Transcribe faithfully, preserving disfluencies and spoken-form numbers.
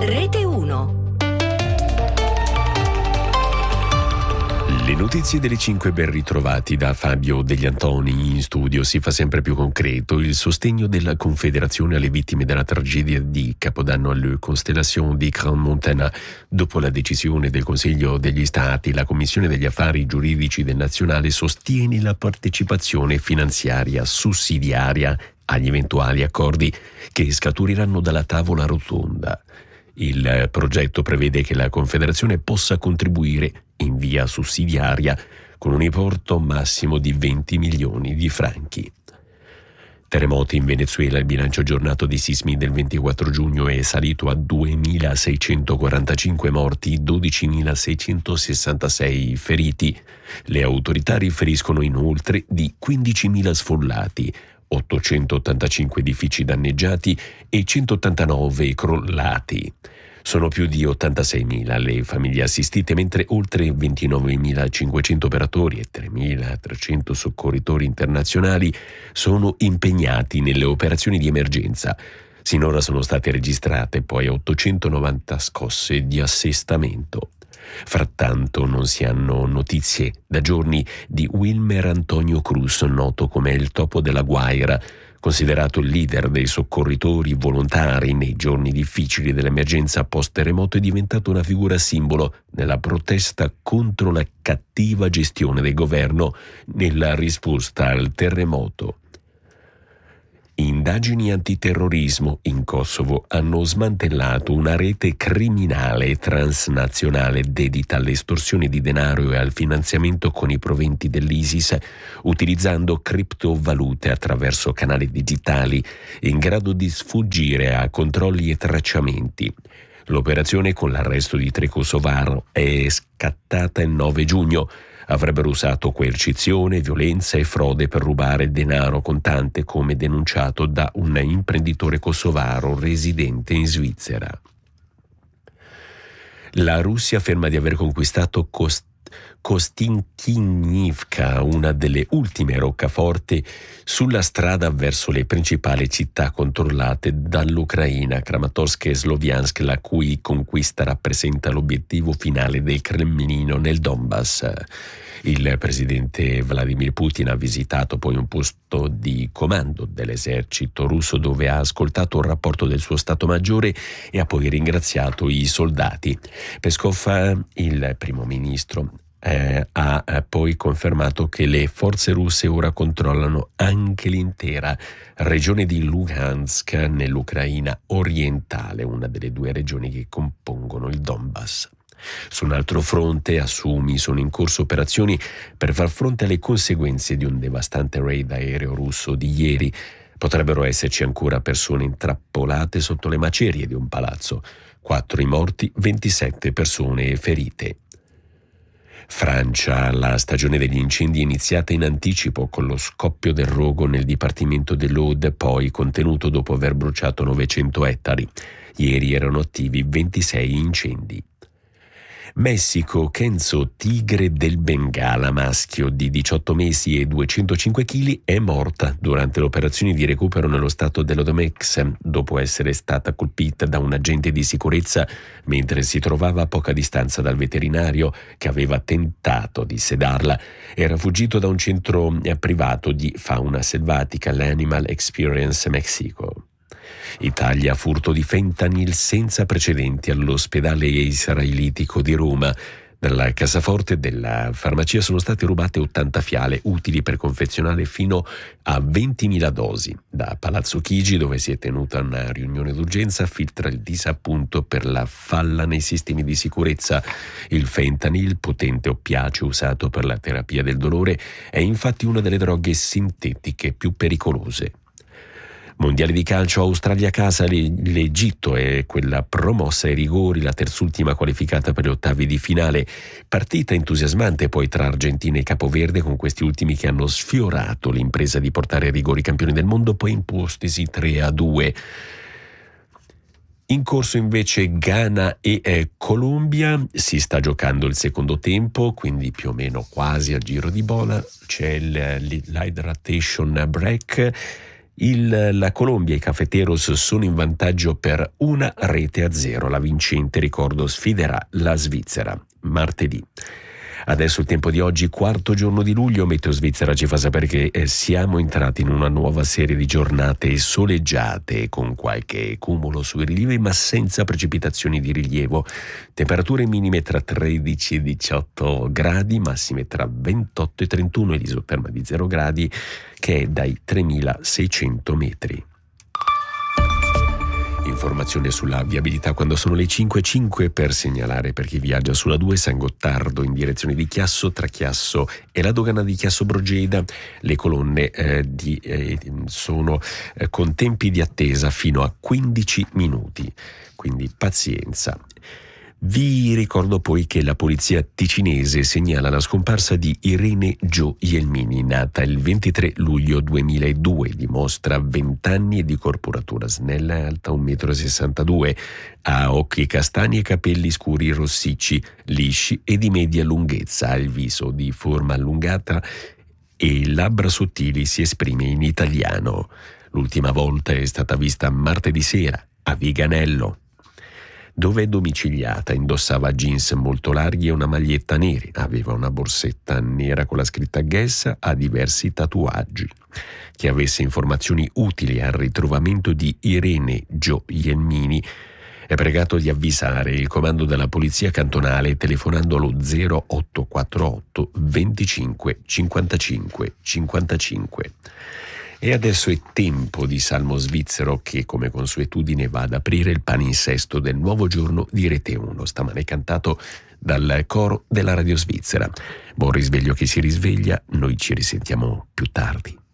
Rete uno. Le notizie delle cinque ben ritrovati da Fabio Degli Antoni in studio. Si fa sempre più concreto il sostegno della Confederazione alle vittime della tragedia di Capodanno alle Constellation di Grand Montana. Dopo la decisione del Consiglio degli Stati, la Commissione degli Affari Giuridici del Nazionale sostiene la partecipazione finanziaria sussidiaria agli eventuali accordi che scaturiranno dalla tavola rotonda. Il progetto prevede che la Confederazione possa contribuire in via sussidiaria con un importo massimo di venti milioni di franchi. Terremoti in Venezuela. Il bilancio aggiornato di sismi del ventiquattro giugno è salito a duemilaseicentoquarantacinque morti, dodicimilaseicentosessantasei feriti. Le autorità riferiscono inoltre di quindicimila sfollati, ottocentottantacinque edifici danneggiati e centottantanove crollati. Sono più di ottantaseimila le famiglie assistite, mentre oltre ventinovemilacinquecento operatori e tremilatrecento soccorritori internazionali sono impegnati nelle operazioni di emergenza. Sinora sono state registrate poi ottocentonovanta scosse di assestamento. Frattanto non si hanno notizie da giorni di Wilmer Antonio Cruz, noto come il Topo della Guaira, considerato il leader dei soccorritori volontari nei giorni difficili dell'emergenza post-terremoto. È diventato una figura simbolo nella protesta contro la cattiva gestione del governo nella risposta al terremoto. Indagini antiterrorismo in Kosovo hanno smantellato una rete criminale transnazionale dedita all'estorsione di denaro e al finanziamento con i proventi dell'ISIS, utilizzando criptovalute attraverso canali digitali in grado di sfuggire a controlli e tracciamenti. L'operazione, con l'arresto di tre kosovari, è scattata il nove giugno. Avrebbero usato coercizione, violenza e frode per rubare denaro contante, come denunciato da un imprenditore kosovaro residente in Svizzera. La Russia afferma di aver conquistato Kost- Kostinkivka, una delle ultime roccaforti sulla strada verso le principali città controllate dall'Ucraina, Kramatorsk e Sloviansk, la cui conquista rappresenta l'obiettivo finale del Cremlino nel Donbass. Il presidente Vladimir Putin ha visitato poi un posto di comando dell'esercito russo, dove ha ascoltato un rapporto del suo Stato Maggiore e ha poi ringraziato i soldati. Peskov, il primo ministro, Eh, ha eh, poi confermato che le forze russe ora controllano anche l'intera regione di Luhansk nell'Ucraina orientale, una delle due regioni che compongono il Donbass. Su un altro fronte, a Sumi, sono in corso operazioni per far fronte alle conseguenze di un devastante raid aereo russo di ieri. Potrebbero esserci ancora persone intrappolate sotto le macerie di un palazzo. Quattro i morti, ventisette persone ferite. Francia, la stagione degli incendi è iniziata in anticipo con lo scoppio del rogo nel dipartimento dell'Aude, poi contenuto dopo aver bruciato novecento ettari. Ieri erano attivi ventisei incendi. Messico, Kenzo, tigre del Bengala maschio di diciotto mesi e duecentocinque chili, è morta durante l'operazione di recupero nello stato dell'Odomex, dopo essere stata colpita da un agente di sicurezza mentre si trovava a poca distanza dal veterinario che aveva tentato di sedarla. Era fuggito da un centro privato di fauna selvatica, l'Animal Experience Mexico. Italia, furto di fentanyl senza precedenti all'ospedale israelitico di Roma. Dalla cassaforte della farmacia sono state rubate ottanta fiale utili per confezionare fino a ventimila dosi. Da Palazzo Chigi, dove si è tenuta una riunione d'urgenza, filtra il disappunto per la falla nei sistemi di sicurezza. Il fentanyl, potente oppiaceo usato per la terapia del dolore, è infatti una delle droghe sintetiche più pericolose. Mondiale di calcio, Australia a casa, l'Egitto è quella promossa ai rigori, la terzultima qualificata per le ottavi di finale. Partita entusiasmante poi tra Argentina e Capoverde, con questi ultimi che hanno sfiorato l'impresa di portare ai rigori i campioni del mondo, poi impostisi tre a due. In corso invece Ghana e eh, Colombia, si sta giocando il secondo tempo, quindi più o meno quasi a giro di bola, c'è il, l'hydratation break. Il, la Colombia e i Cafeteros sono in vantaggio per una rete a zero. La vincente, ricordo, sfiderà la Svizzera martedì. Adesso il tempo di oggi, quarto giorno di luglio. Meteo Svizzera ci fa sapere che eh, siamo entrati in una nuova serie di giornate soleggiate con qualche cumulo sui rilievi ma senza precipitazioni di rilievo. Temperature minime tra tredici e diciotto gradi, massime tra ventotto e trentuno e l'isoterma di zero gradi che è dai tremilaseicento metri. Informazione sulla viabilità quando sono le cinque e cinque per segnalare per chi viaggia sulla due San Gottardo in direzione di Chiasso, tra Chiasso e la dogana di Chiasso Brogeda. Le colonne eh, di, eh, sono eh, con tempi di attesa fino a quindici minuti, quindi pazienza. Vi ricordo poi che la polizia ticinese segnala la scomparsa di Irene Jo Ielmini, nata il ventitré luglio duemiladue, dimostra venti anni e di corporatura snella, alta un metro e sessantadue, ha occhi castani e capelli scuri rossicci, lisci e di media lunghezza, ha il viso di forma allungata e labbra sottili, si esprime in italiano. L'ultima volta è stata vista martedì sera a Viganello, dove è domiciliata. Indossava jeans molto larghi e una maglietta nera, aveva una borsetta nera con la scritta Guess, ha diversi tatuaggi. Chi avesse informazioni utili al ritrovamento di Irene Jo Ielmini è pregato di avvisare il comando della polizia cantonale telefonando allo zero otto quattro otto venticinque cinquantacinque cinquantacinque. E adesso è tempo di Salmo Svizzero che, come consuetudine, va ad aprire il palinsesto del nuovo giorno di Rete uno, stamane cantato dal coro della Radio Svizzera. Buon risveglio chi si risveglia, noi ci risentiamo più tardi.